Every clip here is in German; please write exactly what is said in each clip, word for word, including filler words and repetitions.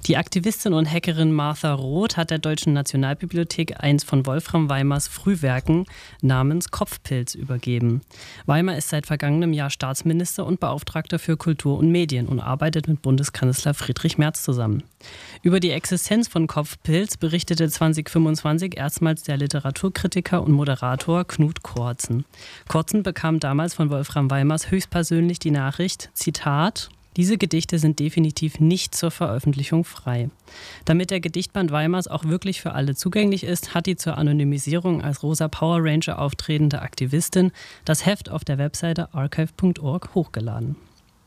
Die Aktivistin und Hackerin Martha Roth hat der Deutschen Nationalbibliothek eins von Wolfram Weimars Frühwerken namens Kopfpilz übergeben. Weimar ist seit vergangenem Jahr Staatsminister und Beauftragter für Kultur und Medien und arbeitet mit Bundeskanzler Friedrich Merz zusammen. Über die Existenz von Kopfpilz berichtete zwanzig fünfundzwanzig erstmals der Literaturkritiker und Moderator Knut Kortzen. Kortzen bekam damals von Wolfram Weimars höchstpersönlich die Nachricht, Zitat: Diese Gedichte sind definitiv nicht zur Veröffentlichung frei. Damit der Gedichtband Weimars auch wirklich für alle zugänglich ist, hat die zur Anonymisierung als rosa Power Ranger auftretende Aktivistin das Heft auf der Webseite archive punkt org hochgeladen.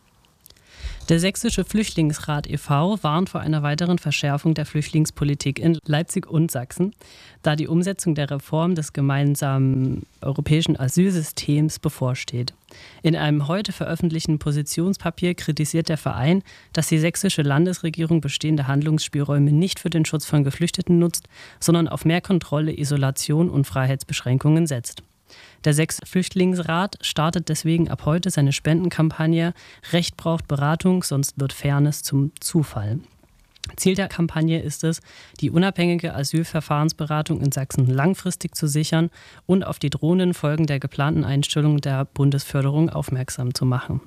Der Sächsische Flüchtlingsrat e V warnt vor einer weiteren Verschärfung der Flüchtlingspolitik in Leipzig und Sachsen, da die Umsetzung der Reform des gemeinsamen europäischen Asylsystems bevorsteht. In einem heute veröffentlichten Positionspapier kritisiert der Verein, dass die sächsische Landesregierung bestehende Handlungsspielräume nicht für den Schutz von Geflüchteten nutzt, sondern auf mehr Kontrolle, Isolation und Freiheitsbeschränkungen setzt. Der Sächsische Flüchtlingsrat startet deswegen ab heute seine Spendenkampagne Recht braucht Beratung, sonst wird Fairness zum Zufall. Ziel der Kampagne ist es, die unabhängige Asylverfahrensberatung in Sachsen langfristig zu sichern und auf die drohenden Folgen der geplanten Einstellung der Bundesförderung aufmerksam zu machen.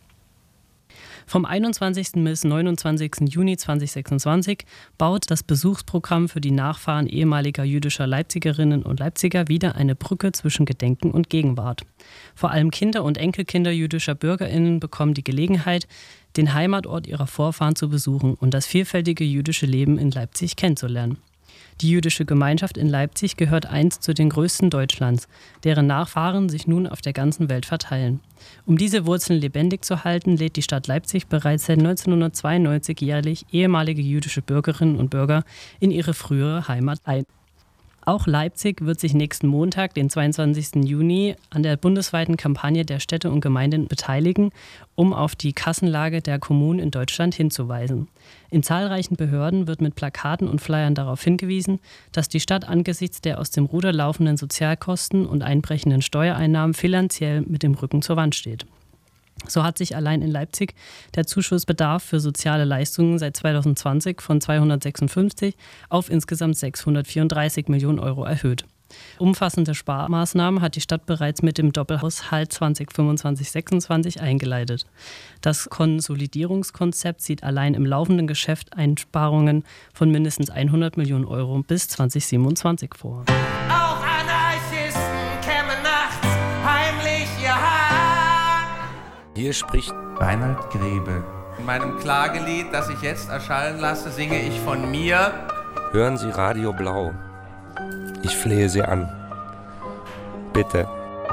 Vom einundzwanzigsten bis neunundzwanzigsten Juni zweitausendsechsundzwanzig baut das Besuchsprogramm für die Nachfahren ehemaliger jüdischer Leipzigerinnen und Leipziger wieder eine Brücke zwischen Gedenken und Gegenwart. Vor allem Kinder und Enkelkinder jüdischer BürgerInnen bekommen die Gelegenheit, den Heimatort ihrer Vorfahren zu besuchen und das vielfältige jüdische Leben in Leipzig kennenzulernen. Die jüdische Gemeinschaft in Leipzig gehört einst zu den größten Deutschlands, deren Nachfahren sich nun auf der ganzen Welt verteilen. Um diese Wurzeln lebendig zu halten, lädt die Stadt Leipzig bereits seit neunzehnhundertzweiundneunzig jährlich ehemalige jüdische Bürgerinnen und Bürger in ihre frühere Heimat ein. Auch Leipzig wird sich nächsten Montag, den zweiundzwanzigsten Juni, an der bundesweiten Kampagne der Städte und Gemeinden beteiligen, um auf die Kassenlage der Kommunen in Deutschland hinzuweisen. In zahlreichen Behörden wird mit Plakaten und Flyern darauf hingewiesen, dass die Stadt angesichts der aus dem Ruder laufenden Sozialkosten und einbrechenden Steuereinnahmen finanziell mit dem Rücken zur Wand steht. So hat sich allein in Leipzig der Zuschussbedarf für soziale Leistungen seit zweitausendzwanzig von zweihundertsechsundfünfzig auf insgesamt sechshundertvierunddreißig Millionen Euro erhöht. Umfassende Sparmaßnahmen hat die Stadt bereits mit dem Doppelhaushalt zwanzig fünfundzwanzig sechsundzwanzig eingeleitet. Das Konsolidierungskonzept sieht allein im laufenden Geschäft Einsparungen von mindestens hundert Millionen Euro bis zweitausendsiebenundzwanzig vor. Auch Anarchisten kämen nachts heimlich ihr Haar. Hier spricht Reinhard Grebe. In meinem Klagelied, das ich jetzt erschallen lasse, singe ich von mir. Hören Sie Radio Blau. Ich flehe Sie an. Bitte.